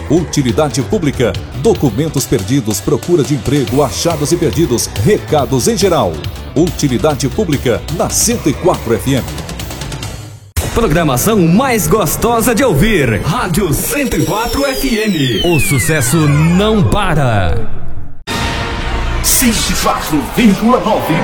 Utilidade pública, documentos perdidos, procura de emprego, achados e perdidos, recados em geral. Utilidade pública na 104 FM. Programação mais gostosa de ouvir. Rádio 104 FM. O sucesso não para. 104,9